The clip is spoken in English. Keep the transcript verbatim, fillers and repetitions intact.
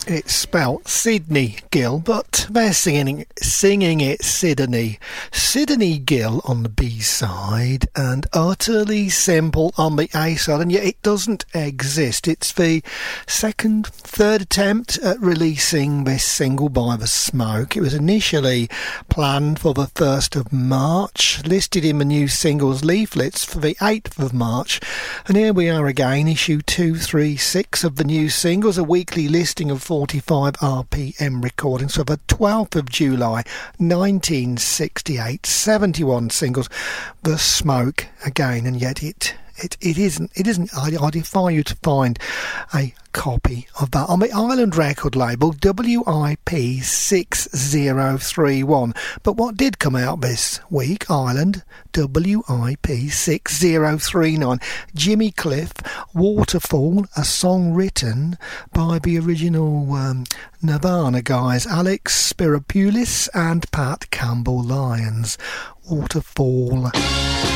It's spelt Sydney Gill, but they're singing, singing it Sydney. Sydney Gill on the B-side and Utterly Simple on the A-side, and yet it doesn't exist. It's the second, third attempt at releasing this single by The Smoke. It was initially planned for the first of March, listed in the new singles leaflets for the eighth of March, and here we are again, issue two thirty-six of the new singles, a weekly listing of forty-five R P M recordings for the twelfth of July nineteen sixty-eight. seventy-one singles, The Smoke again, and yet it it, it isn't it isn't I, I defy you to find a copy of that on the Island record label W I P six zero three one. But what did come out this week, Island W I P six zero three nine, Jimmy Cliff, Waterfall, a song written by the original um, Nirvana guys, Alex Spiropoulos and Pat Campbell Lyons. Waterfall.